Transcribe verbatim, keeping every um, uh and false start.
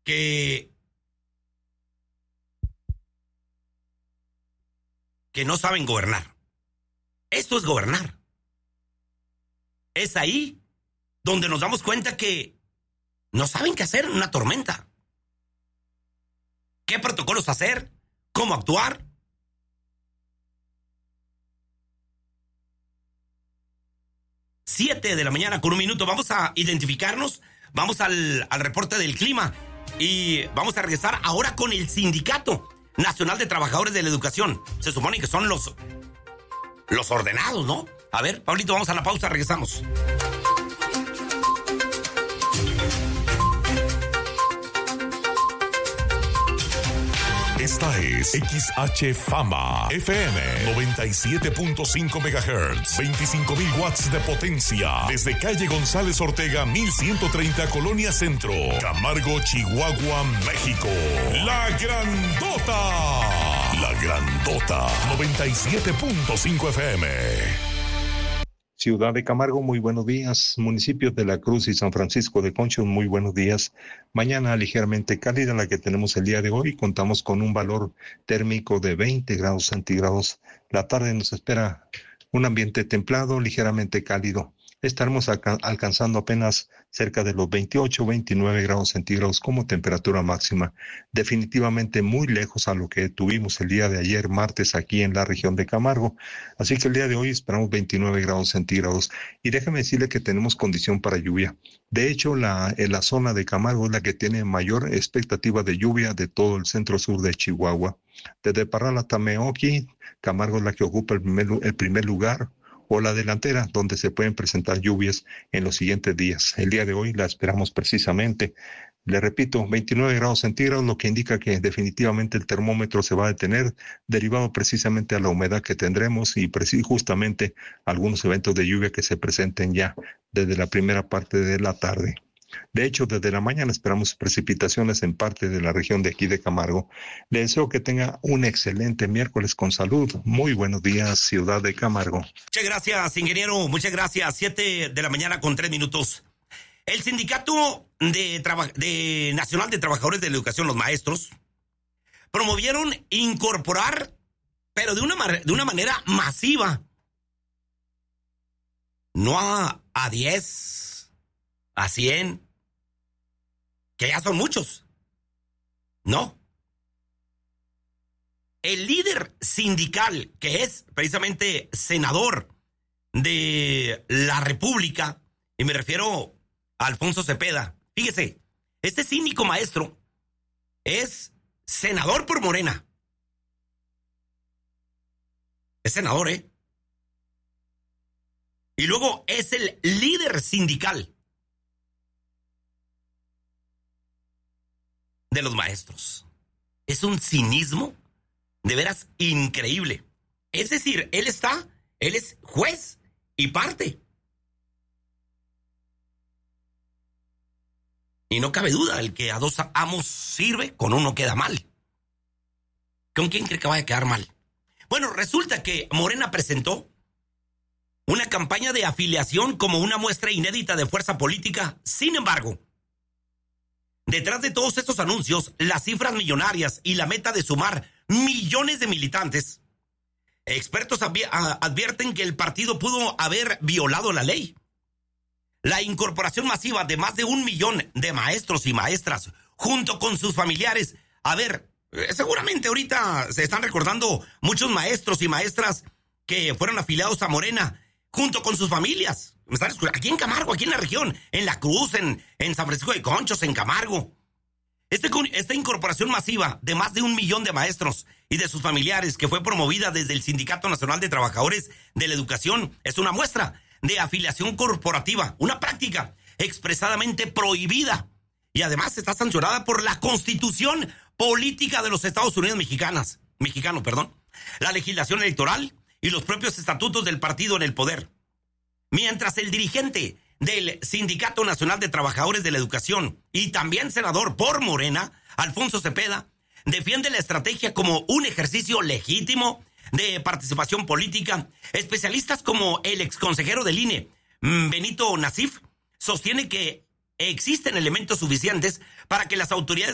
que, que no saben gobernar. Esto es gobernar. Es ahí donde nos damos cuenta que no saben qué hacer en una tormenta. ¿Qué protocolos hacer? ¿Cómo actuar? Siete de la mañana con un minuto. Vamos a identificarnos. Vamos al, al reporte del clima. Y vamos a regresar ahora con el Sindicato Nacional de Trabajadores de la Educación. Se supone que son los, los ordenados, ¿no? A ver, Pablito, vamos a la pausa, regresamos. Esta es X H Fama F M noventa y siete punto cinco megahertz, veinticinco mil watts de potencia, desde calle González Ortega mil ciento treinta, Colonia Centro, Camargo, Chihuahua, México. La Grandota. La Grandota noventa y siete punto cinco F M. Ciudad de Camargo, muy buenos días. Municipios de La Cruz y San Francisco de Conchos, muy buenos días. Mañana ligeramente cálida la que tenemos el día de hoy. Contamos con un valor térmico de veinte grados centígrados. La tarde nos espera un ambiente templado, ligeramente cálido. Estaremos alca- alcanzando apenas cerca de los veintiocho, veintinueve grados centígrados como temperatura máxima. Definitivamente muy lejos a lo que tuvimos el día de ayer, martes, aquí en la región de Camargo. Así que el día de hoy esperamos veintinueve grados centígrados. Y déjame decirle que tenemos condición para lluvia. De hecho, la, en la zona de Camargo es la que tiene mayor expectativa de lluvia de todo el centro sur de Chihuahua. Desde Parral hasta Meoqui, Camargo es la que ocupa el primer, el primer lugar, o la delantera, donde se pueden presentar lluvias en los siguientes días. El día de hoy la esperamos precisamente. Le repito, veintinueve grados centígrados, lo que indica que definitivamente el termómetro se va a detener, derivado precisamente a la humedad que tendremos y justamente algunos eventos de lluvia que se presenten ya desde la primera parte de la tarde. De hecho, desde la mañana esperamos precipitaciones en parte de la región de aquí de Camargo. Le deseo que tenga un excelente miércoles con salud. Muy buenos días, Ciudad de Camargo. Muchas gracias, ingeniero. Muchas gracias. Siete de la mañana con tres minutos. El Sindicato de, Traba- de Nacional de Trabajadores de la Educación, los maestros, promovieron incorporar, pero de una, mar- de una manera masiva, no a, a diez, a cien, que ya son muchos. No. El líder sindical, que es precisamente senador de la República, y me refiero a Alfonso Cepeda. Fíjese, este cínico maestro es senador por Morena. Es senador, ¿eh? Y luego es el líder sindical de los maestros. Es un cinismo de veras increíble. Es decir, él está, él es juez y parte. Y no cabe duda, el que a dos amos sirve, con uno queda mal. ¿Con quién cree que vaya a quedar mal? Bueno, resulta que Morena presentó una campaña de afiliación como una muestra inédita de fuerza política. Sin embargo, detrás de todos estos anuncios, las cifras millonarias y la meta de sumar millones de militantes, expertos advierten que el partido pudo haber violado la ley. La incorporación masiva de más de un millón de maestros y maestras junto con sus familiares. A ver, seguramente ahorita se están recordando muchos maestros y maestras que fueron afiliados a Morena junto con sus familias. ¿Me están escuchando? Aquí en Camargo, aquí en la región, en La Cruz, en, en San Francisco de Conchos, en Camargo. Este, esta incorporación masiva de más de un millón de maestros y de sus familiares que fue promovida desde el Sindicato Nacional de Trabajadores de la Educación es una muestra de afiliación corporativa, una práctica expresadamente prohibida y además está sancionada por la Constitución Política de los Estados Unidos Mexicanas, mexicano, perdón, la legislación electoral y los propios estatutos del partido en el poder. Mientras el dirigente del Sindicato Nacional de Trabajadores de la Educación y también senador por Morena, Alfonso Cepeda, defiende la estrategia como un ejercicio legítimo de participación política. Especialistas como el exconsejero del I N E, Benito Nasif, sostiene que existen elementos suficientes para que las autoridades